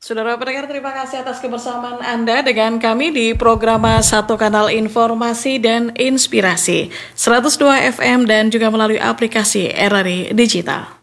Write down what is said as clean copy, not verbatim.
Saudara pendengar, terima kasih atas kebersamaan Anda dengan kami di program Satu Kanal Informasi dan Inspirasi 102 FM dan juga melalui aplikasi RRI Digital.